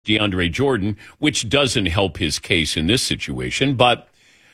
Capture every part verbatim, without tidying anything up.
DeAndre Jordan, which doesn't help his case in this situation. But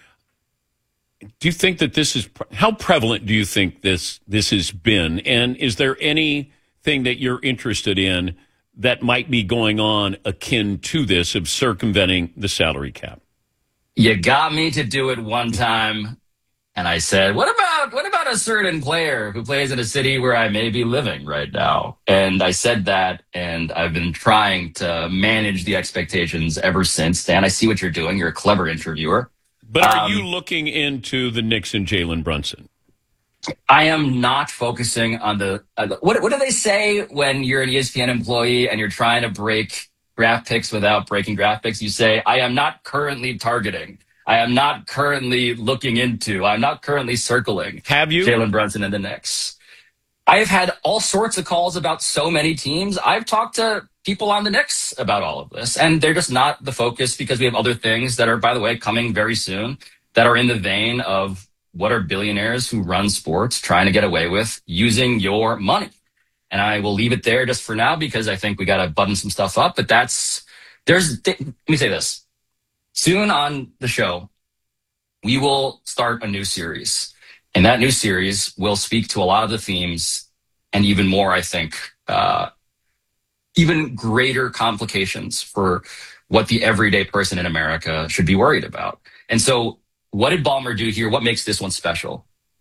do you think that this is, how prevalent do you think this this has been? And is there anything that you're interested in that might be going on akin to this of circumventing the salary cap? You got me to do it one time. And I said, what about what about a certain player who plays in a city where I may be living right now? And I said that, and I've been trying to manage the expectations ever since. Dan, I see what you're doing. You're a clever interviewer. But are um, you looking into the Knicks and Jalen Brunson? I am not focusing on the uh, what, what do they say when you're an E S P N employee and you're trying to break draft picks without breaking draft picks? You say, I am not currently targeting. I am not currently looking into. I'm not currently circling. Have you? Jalen Brunson and the Knicks. I have had all sorts of calls about so many teams. I've talked to people on the Knicks about all of this, and they're just not the focus because we have other things that are, by the way, coming very soon that are in the vein of what are billionaires who run sports trying to get away with using your money. And I will leave it there just for now because I think we got to button some stuff up. But that's, there's, let me say this. Soon on the show, we will start a new series. And that new series will speak to a lot of the themes and even more, I think, uh, even greater complications for what the everyday person in America should be worried about. And so what did Ballmer do here? What makes this one special?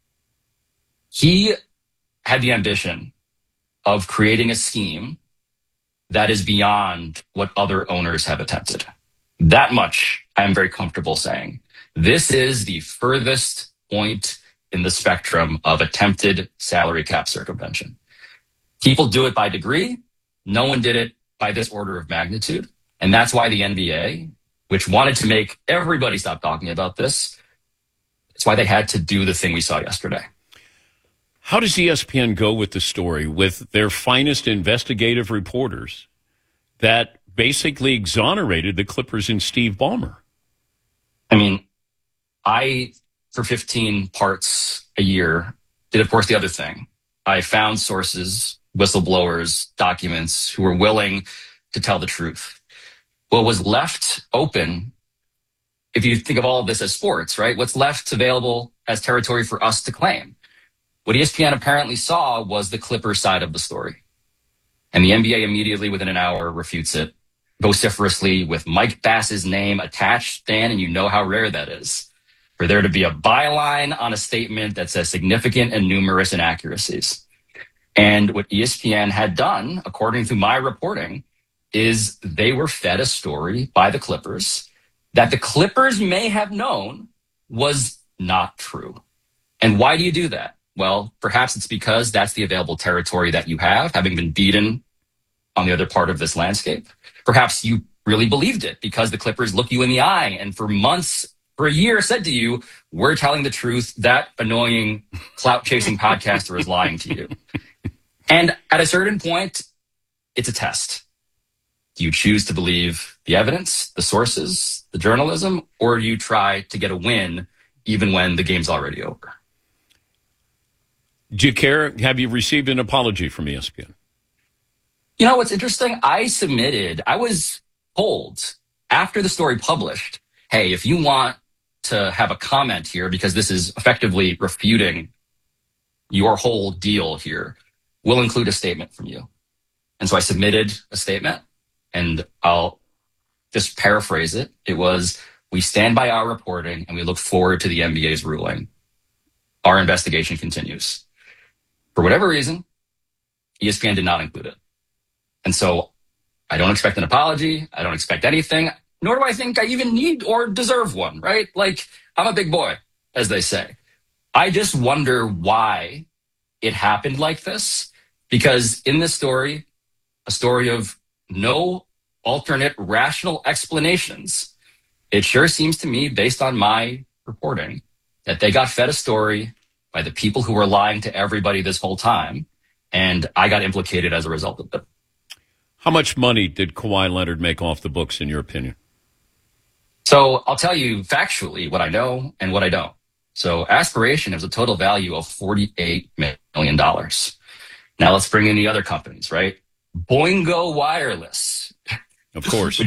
He had the ambition of creating a scheme that is beyond what other owners have attempted. That much I am very comfortable saying. This is the furthest point in the spectrum of attempted salary cap circumvention. People do it by degree. No one did it by this order of magnitude. And that's why the N B A, which wanted to make everybody stop talking about this, it's why they had to do the thing we saw yesterday. How does E S P N go with the story with their finest investigative reporters that basically exonerated the Clippers and Steve Ballmer? I mean, I, for fifteen parts a year, did, of course, the other thing. I found sources, whistleblowers, documents who were willing to tell the truth. What was left open, if you think of all of this as sports, right? What's left available as territory for us to claim? What E S P N apparently saw was the Clippers side of the story. And the N B A immediately, within an hour, refutes it vociferously with Mike Bass's name attached, Dan, and you know how rare that is. For there to be a byline on a statement that says significant and numerous inaccuracies. And what E S P N had done, according to my reporting, is they were fed a story by the Clippers that the Clippers may have known was not true. And why do you do that? Well, perhaps it's because that's the available territory that you have, having been beaten on the other part of this landscape. Perhaps you really believed it because the Clippers look you in the eye and for months, for a year, said to you, we're telling the truth. That annoying clout-chasing podcaster is lying to you. And at a certain point, it's a test. Do you choose to believe the evidence, the sources, the journalism, or do you try to get a win even when the game's already over? Do you care? Have you received an apology from E S P N? You know what's interesting? I submitted, I was told after the story published, hey, if you want to have a comment here, because this is effectively refuting your whole deal here, we'll include a statement from you. And so I submitted a statement, and I'll just paraphrase it. It was, we stand by our reporting and we look forward to the N B A's ruling. Our investigation continues. For whatever reason, E S P N did not include it. And so I don't expect an apology. I don't expect anything, nor do I think I even need or deserve one, right? Like, I'm a big boy, as they say. I just wonder why it happened like this, because in this story, a story of no alternate rational explanations, it sure seems to me, based on my reporting, that they got fed a story by the people who were lying to everybody this whole time, and I got implicated as a result of it. How much money did Kawhi Leonard make off the books, in your opinion? So I'll tell you factually what I know and what I don't. So Aspiration has a total value of forty-eight million dollars. Now let's bring in the other companies, right? Boingo Wireless. Of course.